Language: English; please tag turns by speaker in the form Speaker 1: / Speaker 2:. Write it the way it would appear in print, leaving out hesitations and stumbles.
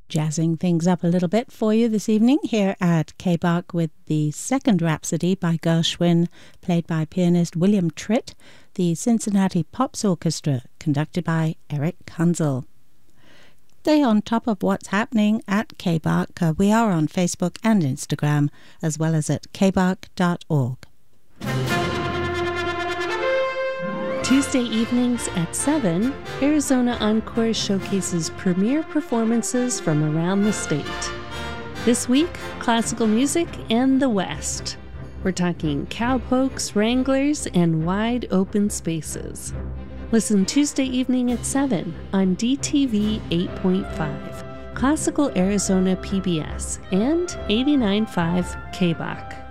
Speaker 1: Jazzing things up a little bit for you this evening here at K-Bach with the second Rhapsody by Gershwin, played by pianist William Tritt, the Cincinnati Pops Orchestra, conducted by Eric Kunzel. Stay on top of what's happening at K-Bach. We are on Facebook and Instagram, as well as at kbach.org.
Speaker 2: Tuesday evenings at 7, Arizona Encore showcases premier performances from around the state. This week, classical music and the West. We're talking cowpokes, wranglers, and wide open spaces. Listen Tuesday evening at 7 on DTV 8.5, Classical Arizona PBS, and 89.5 K-Bach.